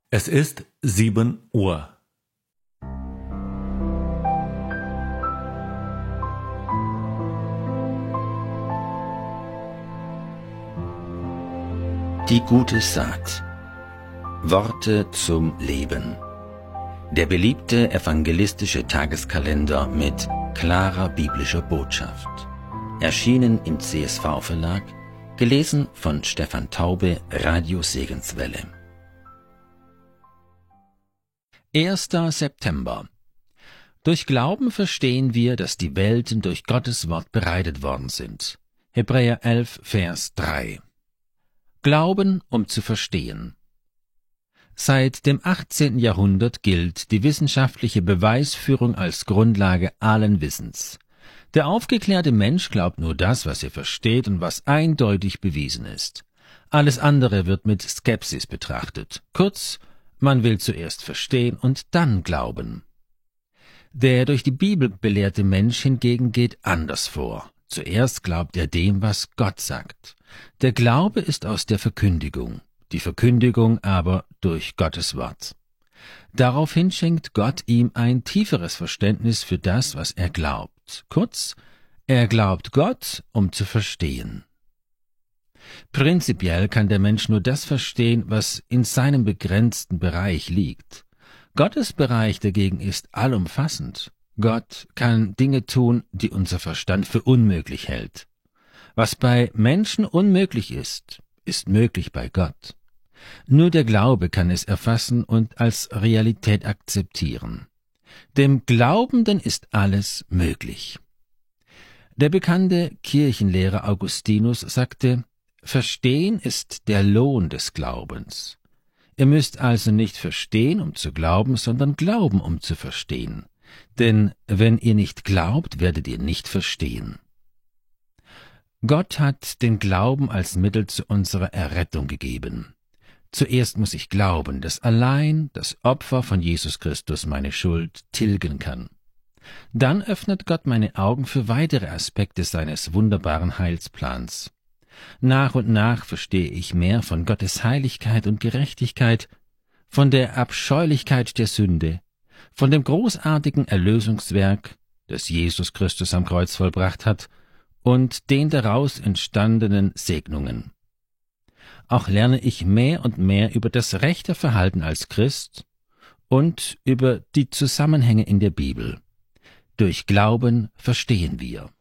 Es ist 7 Uhr. Die gute Saat. Worte zum Leben. Der beliebte evangelistische Tageskalender mit klarer biblischer Botschaft. Erschienen im CSV-Verlag, gelesen von Stefan Taube, Radio Segenswelle. 1. September. Durch Glauben verstehen wir, dass die Welten durch Gottes Wort bereitet worden sind. Hebräer 11, Vers 3. Glauben, um zu verstehen. Seit dem 18. Jahrhundert gilt die wissenschaftliche Beweisführung als Grundlage allen Wissens. Der aufgeklärte Mensch glaubt nur das, was er versteht und was eindeutig bewiesen ist. Alles andere wird mit Skepsis betrachtet. Kurz, man will zuerst verstehen und dann glauben. Der durch die Bibel belehrte Mensch hingegen geht anders vor. Zuerst glaubt er dem, was Gott sagt. Der Glaube ist aus der Verkündigung, die Verkündigung aber durch Gottes Wort. Daraufhin schenkt Gott ihm ein tieferes Verständnis für das, was er glaubt. Kurz, er glaubt Gott, um zu verstehen. Prinzipiell kann der Mensch nur das verstehen, was in seinem begrenzten Bereich liegt. Gottes Bereich dagegen ist allumfassend. Gott kann Dinge tun, die unser Verstand für unmöglich hält. Was bei Menschen unmöglich ist, ist möglich bei Gott. Nur der Glaube kann es erfassen und als Realität akzeptieren. Dem Glaubenden ist alles möglich. Der bekannte Kirchenlehrer Augustinus sagte, Verstehen ist der Lohn des Glaubens. Ihr müsst also nicht verstehen, um zu glauben, sondern glauben, um zu verstehen. Denn wenn ihr nicht glaubt, werdet ihr nicht verstehen. Gott hat den Glauben als Mittel zu unserer Errettung gegeben. Zuerst muss ich glauben, dass allein das Opfer von Jesus Christus meine Schuld tilgen kann. Dann öffnet Gott meine Augen für weitere Aspekte seines wunderbaren Heilsplans. Nach und nach verstehe ich mehr von Gottes Heiligkeit und Gerechtigkeit, von der Abscheulichkeit der Sünde, von dem großartigen Erlösungswerk, das Jesus Christus am Kreuz vollbracht hat, und den daraus entstandenen Segnungen. Auch lerne ich mehr und mehr über das rechte Verhalten als Christ und über die Zusammenhänge in der Bibel. Durch Glauben verstehen wir.